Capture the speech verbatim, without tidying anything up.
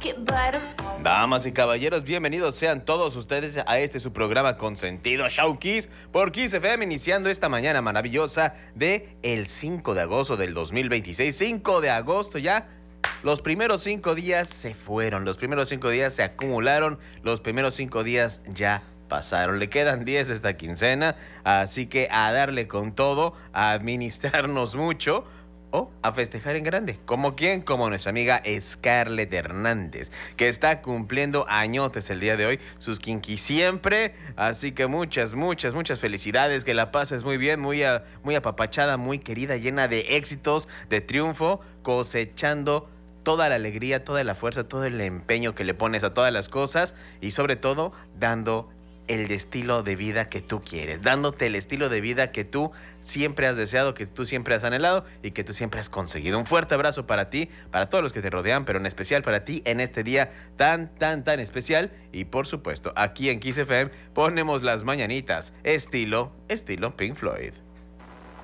Damas y caballeros, bienvenidos sean todos ustedes a este su programa consentido Show Kiss por Kiss F M, iniciando esta mañana maravillosa de el cinco de agosto del dos mil veintiséis. cinco de agosto ya. Los primeros cinco días se fueron, los primeros cinco días se acumularon, los primeros cinco días ya pasaron. Le quedan diez esta quincena, así que a darle con todo, a administrarnos mucho o a festejar en grande. ¿Como quién? Como nuestra amiga Scarlett Hernández, que está cumpliendo añotes el día de hoy, sus quinquis siempre. Así que muchas, muchas, muchas felicidades, que la pases muy bien, muy, a, muy apapachada, muy querida, llena de éxitos, de triunfo, cosechando toda la alegría, toda la fuerza, todo el empeño que le pones a todas las cosas y sobre todo dando el estilo de vida que tú quieres, dándote el estilo de vida que tú siempre has deseado, que tú siempre has anhelado y que tú siempre has conseguido. Un fuerte abrazo para ti, para todos los que te rodean, pero en especial para ti en este día tan, tan, tan especial. Y por supuesto, aquí en Kiss F M ponemos las mañanitas, estilo, estilo Pink Floyd.